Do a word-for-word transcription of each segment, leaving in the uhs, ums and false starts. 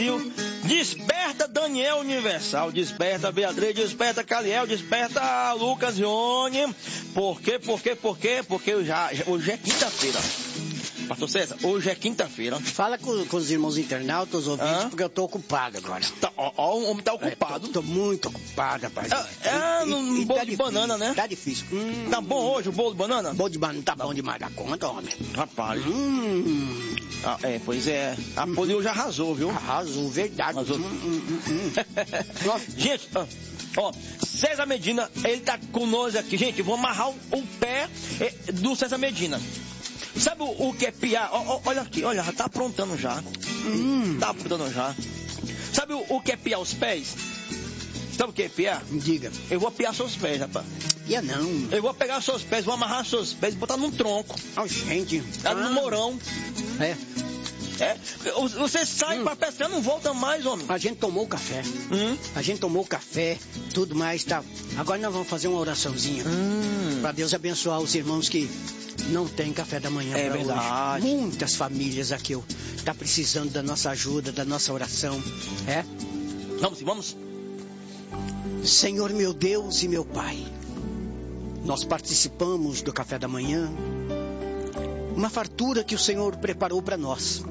Desperta Daniel Universal, desperta Beatriz, desperta Caliel, desperta Lucas Ione. Por quê? Por quê? Por quê? Porque hoje, hoje é quinta-feira. Pastor César, hoje é quinta-feira. Fala com, com os irmãos internautas, ouvintes, ah? porque eu tô ocupado agora. Tá, ó, ó, o homem tá ocupado. É, tô, tô muito ocupado, rapaz. É, é no bolo tá de difícil, banana, né? Tá difícil. Hum, tá bom hoje o bolo de banana? Bolo de banana tá bom demais da conta, homem. Rapaz. Hum. Ah, é, pois é. A Poli hoje arrasou, viu? Arrasou, verdade. Arrasou. Hum, hum, hum. Gente, ó, César Medina, ele tá conosco aqui. Gente, vou amarrar o, o pé do César Medina. Sabe o, o que é piar? Ó, olha aqui, olha, já tá aprontando já. Hum. Tá aprontando já. Sabe o, o que é piar os pés? Sabe o que é piar? Me diga. Eu vou piar seus pés, rapaz. Pia não. Eu vou pegar seus pés, vou amarrar seus pés e botar num tronco. Oh, gente. Tá ah. no morão. É. É. Você sai hum. pra pescar, não volta mais, homem. A gente tomou café. Hum. A gente tomou café, tudo mais, tá. Agora nós vamos fazer uma oraçãozinha. Hum. Pra Deus abençoar os irmãos que não tem café da manhã é pra verdade. hoje. Muitas famílias aqui ó, tá precisando da nossa ajuda, da nossa oração. É? Vamos, vamos. Senhor meu Deus e meu Pai, nós participamos do café da manhã, uma fartura que o Senhor preparou para nós.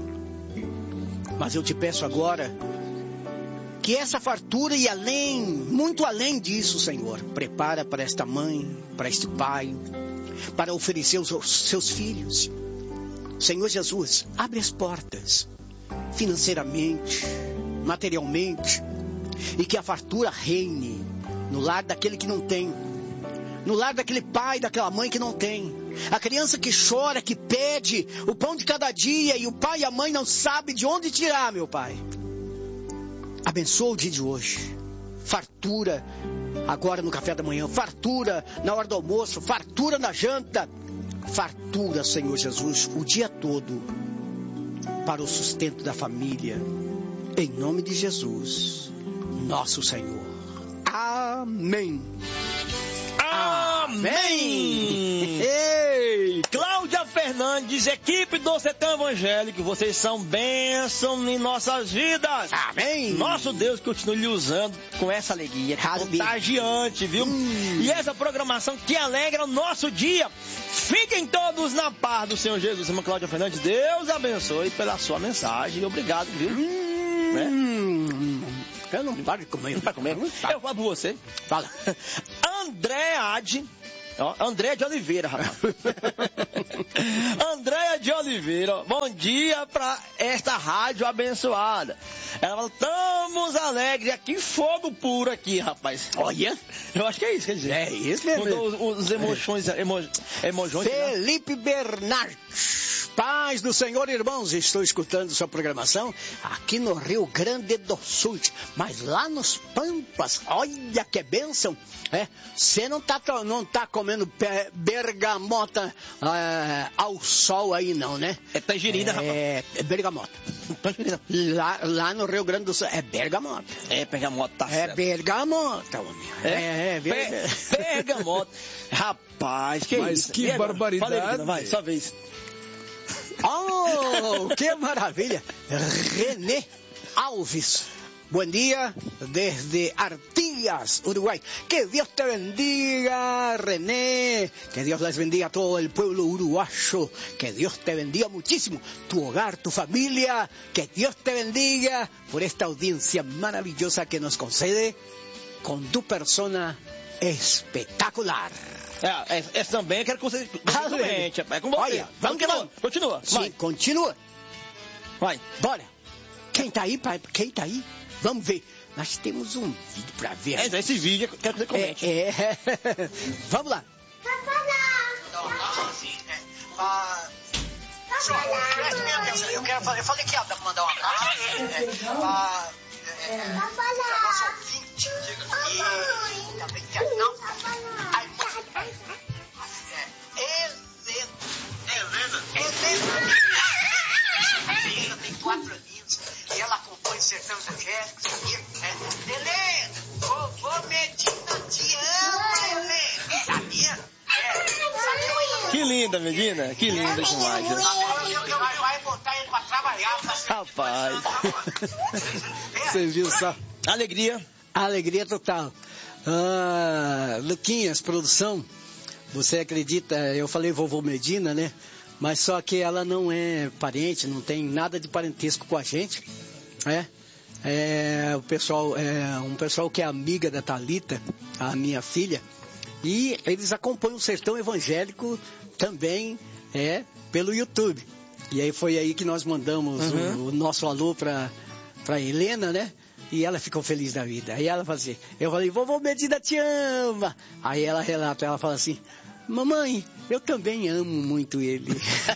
Mas eu te peço agora que essa fartura e além, muito além disso, Senhor, prepara para esta mãe, para este pai, para oferecer aos seus filhos. Senhor Jesus, abre as portas, financeiramente, materialmente, e que a fartura reine no lar daquele que não tem, no lar daquele pai, daquela mãe que não tem, a criança que chora, que pede o pão de cada dia e o pai e a mãe não sabem de onde tirar, meu Pai. Abençoa o dia de hoje, fartura agora no café da manhã, fartura na hora do almoço, fartura na janta, fartura, Senhor Jesus, o dia todo para o sustento da família, em nome de Jesus, nosso Senhor. Amém. Amém. Ei, Cláudia Fernandes, equipe do Sertão Evangélico, vocês são bênção em nossas vidas. Amém. Nosso Deus continue lhe usando com essa alegria contagiante, viu? Hum. E essa programação que alegra o nosso dia. Fiquem todos na paz do Senhor Jesus. Irmã Cláudia Fernandes, Deus abençoe pela sua mensagem. Obrigado, viu? Hum. Né? Eu não paro de comer. Não para comer? Não eu falo por você. Fala. André Ade. Ó, André de Oliveira, rapaz. Andréia de Oliveira, bom dia para esta rádio abençoada. Ela fala, estamos alegres aqui, fogo puro aqui, rapaz. Olha, eu acho que é isso, quer dizer. É isso mesmo. Os, os emoções, emo, emoções. Felipe né? Bernardes. Paz do Senhor, irmãos, estou escutando sua programação aqui no Rio Grande do Sul, mas lá nos Pampas, olha que bênção, é, você não tá, não tá comendo bergamota é, ao sol aí não, né? É tangerina, rapaz. É, é bergamota. Tangerina. Lá, lá no Rio Grande do Sul é bergamota. É bergamota, tá É certo. bergamota, homem. É, é, é bergamota. bergamota. Rapaz, que mas isso? Mas que barbaridade. Falei, vai, sua vez. Oh, que maravilha! René Alves. Bom dia, desde Artigas, Uruguay. Que Dios te bendiga, René. Que Dios les bendiga a todo el pueblo uruguayo. Que Dios te bendiga muchísimo. Tu hogar, tu familia. Que Dios te bendiga por esta audiencia maravillosa que nos concede con tu persona espetacular. É, é, é também quero que você comente, é com você. Olha, vamos que vamos. Continua. Sim, vai. continua. Vai. Bora. Quem tá aí, pai? Quem tá aí? Vamos ver. Nós temos um vídeo pra ver. É, esse vídeo eu quero que você comente. É, é. Vamos lá. Eu quero fazer. Eu falei que ia mandar um abraço. Nosso ouvinte. E também que não. Helena. Helena. Helena tem quatro aninhos e ela acompanha o Sertão Evangélico, sabia? É. Helena, vovô Medina te ama, Helena. Sabia? É. Que linda, Medina. Que linda demais. Vai botar ele pra trabalhar. rapaz. Você viu só? Alegria. Alegria total. Ah, Luquinhas, produção, você acredita, eu falei vovô Medina, né? Mas só que ela não é parente, não tem nada de parentesco com a gente, né? É, o pessoal, é um pessoal que é amiga da Thalita, a minha filha, e eles acompanham o Sertão Evangélico também é, pelo YouTube. E aí foi aí que nós mandamos uhum. o, o nosso alô para para Helena, né? E ela ficou feliz da vida. Aí ela fazia, eu falei, vovô Medina te ama. Aí ela relata, ela fala assim, mamãe, eu também amo muito ele.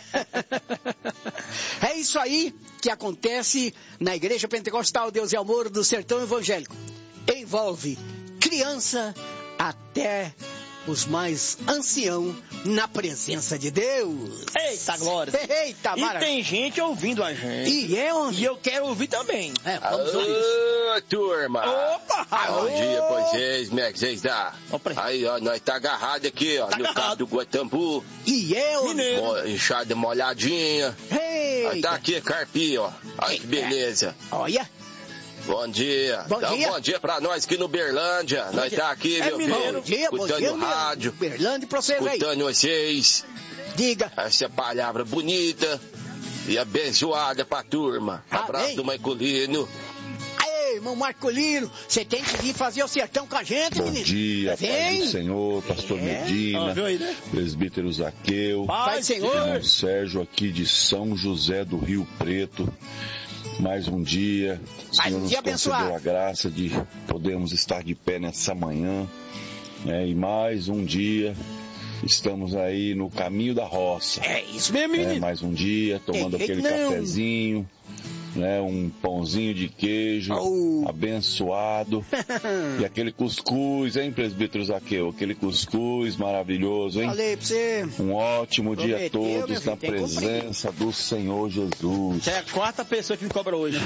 É isso aí que acontece na Igreja Pentecostal Deus e Amor do Sertão Evangélico. Envolve criança até os mais anciãos na presença de Deus. Eita glória! Eita maravilha! E tem gente ouvindo a gente. E é onde? E eu quero ouvir também. É, vamos ouvir. Ô, turma! Opa! Bom dia pra vocês, como é que vocês dá? Aí, ó, nós tá agarrado aqui, ó, tá no cabo do Guatambu. E é onde? Mo- enxada molhadinha. Eita! Aí tá aqui, carpinho, ó. Olha que beleza. Olha! Bom dia. Bom Dá um dia. bom dia pra nós aqui no Berlândia. Nós tá aqui, É meu mineiro. filho. Bom dia, bom escutando dia, o rádio. Berlândia pra vocês aí. Escutando vocês. Diga. Essa palavra bonita e abençoada pra turma. Abraço Amém. do Marcolino. Ei, irmão Marcolino, você tem que vir fazer o sertão com a gente, Bom menino. dia, Vem. Pai do Senhor, Pastor É. Medina, Ó, viu aí, né? Presbítero Zaqueu, Pai do Senhor. irmão Sérgio aqui de São José do Rio Preto. Mais um dia, o Mais Senhor um nos dia concedeu abençoado. a graça de podermos estar de pé nessa manhã, né? E mais um dia, estamos aí no caminho da roça. É isso mesmo, É, menino. mais um dia, tomando Tem jeito aquele não. cafezinho, né, um pãozinho de queijo, Oh. abençoado, e aquele cuscuz, hein, presbítero Zaqueu? Aquele cuscuz maravilhoso, hein? Falei pra você. Um ótimo dia a Prometeu, meu todos filho, na tem que cumprir. presença do Senhor Jesus. Você é a quarta pessoa que me cobra hoje.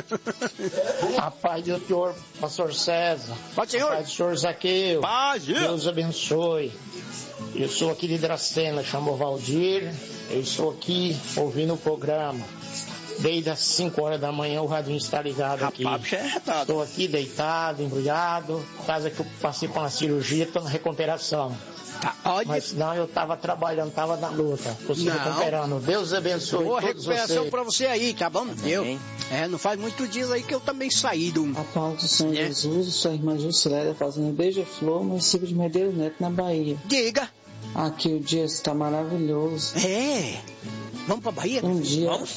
A paz do Senhor, pastor César. Pode, A senhor. paz do Senhor Zaqueu. Paz, Deus abençoe. Eu sou aqui de Dracena, chamo Valdir. Eu estou aqui ouvindo o programa. Desde as cinco horas da manhã o radinho está ligado aqui. Rapaz, bicho é retado. Estou aqui deitado, embrulhado. Casa que eu passei por uma cirurgia, estou na recuperação. Tá, olha, Mas senão eu estava trabalhando, estava na luta. Estou se Não. recuperando. Deus abençoe boa todos recuperação vocês. pra você aí, tá bom? Eu. Amém. É, não faz muitos dias aí que eu também saí do... A paz do Senhor Né? Jesus, eu sou a irmã Jusceléria, fazendo Beija-Flor, município de Medeiros Neto, na Bahia. Diga. Aqui o dia está maravilhoso. É. Vamos pra Bahia? Um dia Vamos.